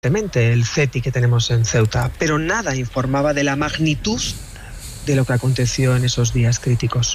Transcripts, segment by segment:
el CETI que tenemos en Ceuta, pero nada informaba de la magnitud de lo que aconteció en esos días críticos.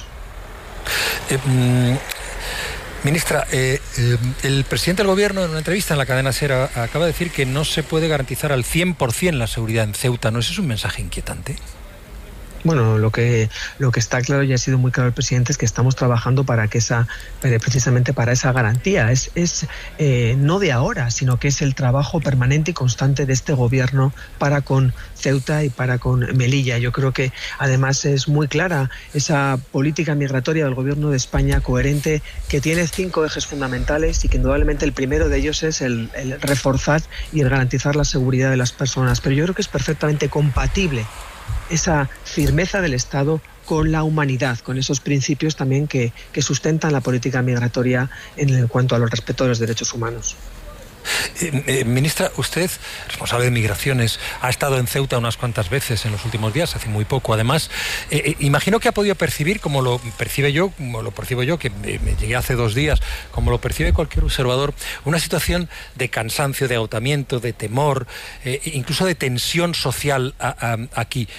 Ministra, el presidente del Gobierno en una entrevista en la cadena SER acaba de decir que no se puede garantizar al 100% la seguridad en Ceuta. ¿No es eso un mensaje inquietante? Bueno, lo que está claro y ha sido muy claro el presidente es que estamos trabajando para que precisamente para esa garantía. Es no de ahora, sino que es el trabajo permanente y constante de este gobierno para con Ceuta y para con Melilla. Yo creo que además es muy clara esa política migratoria del gobierno de España coherente, que tiene 5 ejes fundamentales y que indudablemente el primero de ellos es el reforzar y el garantizar la seguridad de las personas. Pero yo creo que es perfectamente compatible esa firmeza del Estado con la humanidad, con esos principios también que sustentan la política migratoria en cuanto a los respeto de los derechos humanos. Ministra, usted, responsable de Migraciones, ha estado en Ceuta unas cuantas veces en los últimos días, hace muy poco además. Imagino que ha podido percibir, como lo percibo yo, que me llegué hace 2 días, como lo percibe cualquier observador, una situación de cansancio, de agotamiento, de temor, incluso de tensión social aquí.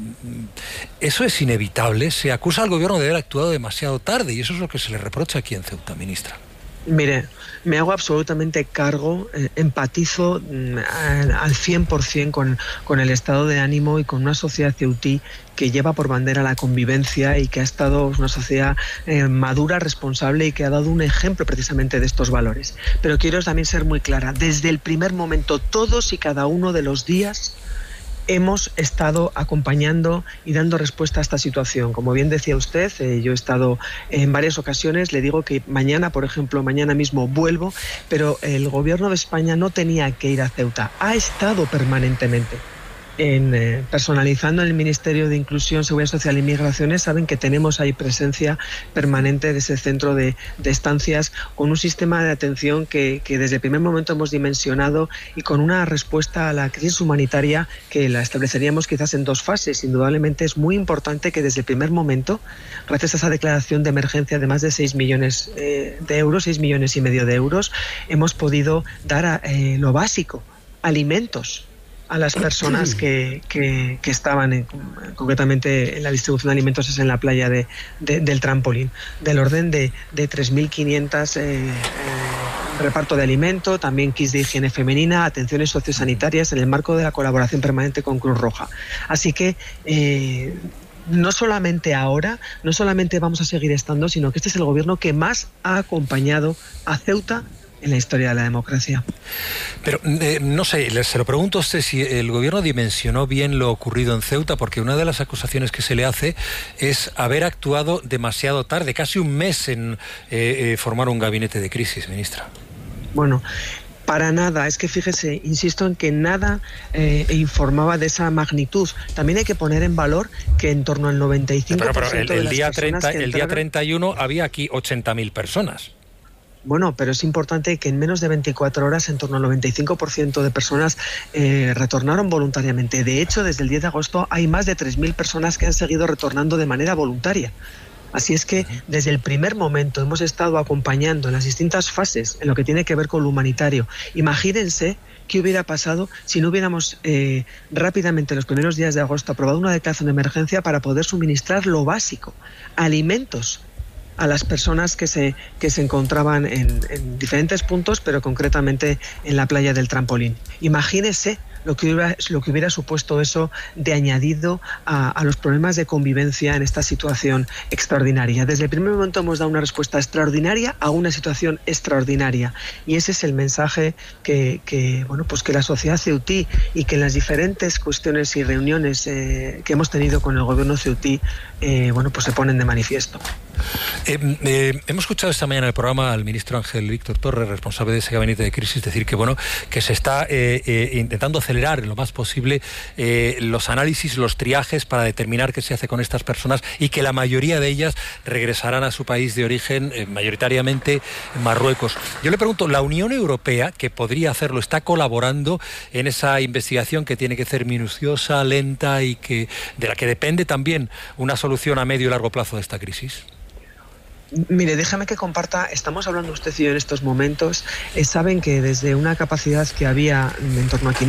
¿Eso es inevitable? Se acusa al gobierno de haber actuado demasiado tarde y eso es lo que se le reprocha aquí en Ceuta, ministra. Mire, me hago absolutamente cargo, empatizo al 100% con el estado de ánimo y con una sociedad ceutí que lleva por bandera la convivencia y que ha estado una sociedad madura, responsable y que ha dado un ejemplo precisamente de estos valores. Pero quiero también ser muy clara, desde el primer momento, todos y cada uno de los días, hemos estado acompañando y dando respuesta a esta situación. Como bien decía usted, yo he estado en varias ocasiones, le digo que mañana, por ejemplo, mañana mismo vuelvo, pero el gobierno de España no tenía que ir a Ceuta, ha estado permanentemente personalizando en el Ministerio de Inclusión, Seguridad Social y Migraciones. Saben que tenemos ahí presencia permanente de ese centro de estancias con un sistema de atención que desde el primer momento hemos dimensionado y con una respuesta a la crisis humanitaria que la estableceríamos quizás en 2 fases. Indudablemente es muy importante que desde el primer momento, gracias a esa declaración de emergencia de más de 6 millones de euros, 6,5 millones de euros, hemos podido dar lo básico, alimentos, a las personas que estaban concretamente en la distribución de alimentos es en la playa del Trampolín, del orden de 3.500 reparto de alimento, también kits de higiene femenina, atenciones sociosanitarias en el marco de la colaboración permanente con Cruz Roja. Así que no solamente ahora, no solamente vamos a seguir estando, sino que este es el gobierno que más ha acompañado a Ceuta en la historia de la democracia. Pero no sé, se lo pregunto a usted si el gobierno dimensionó bien lo ocurrido en Ceuta, porque una de las acusaciones que se le hace es haber actuado demasiado tarde, casi un mes en formar un gabinete de crisis, ministra. Bueno, para nada, es que fíjese, insisto en que nada informaba de esa magnitud. También hay que poner en valor que en torno al 95% pero el día 31 había aquí 80.000 personas. Bueno, pero es importante que en menos de 24 horas en torno al 95% de personas retornaron voluntariamente. De hecho, desde el 10 de agosto hay más de 3.000 personas que han seguido retornando de manera voluntaria. Así es que desde el primer momento hemos estado acompañando en las distintas fases en lo que tiene que ver con lo humanitario. Imagínense qué hubiera pasado si no hubiéramos rápidamente en los primeros días de agosto aprobado una declaración de emergencia para poder suministrar lo básico, alimentos, a las personas que se encontraban en diferentes puntos, pero concretamente en la playa del Trampolín. Imagínese lo que hubiera supuesto eso de añadido a los problemas de convivencia en esta situación extraordinaria. Desde el primer momento hemos dado una respuesta extraordinaria a una situación extraordinaria, y ese es el mensaje que la sociedad ceutí y que en las diferentes cuestiones y reuniones que hemos tenido con el gobierno ceutí se ponen de manifiesto. Hemos escuchado esta mañana en el programa al ministro Ángel Víctor Torres, responsable de ese gabinete de crisis, decir que se está intentando acelerar en lo más posible los análisis, los triajes para determinar qué se hace con estas personas y que la mayoría de ellas regresarán a su país de origen, mayoritariamente Marruecos. Yo le pregunto, ¿la Unión Europea, que podría hacerlo, está colaborando en esa investigación que tiene que ser minuciosa, lenta y de la que depende también una solución a medio y largo plazo de esta crisis? Mire, déjame que comparta, estamos hablando usted y yo en estos momentos, saben que desde una capacidad que había en torno a 500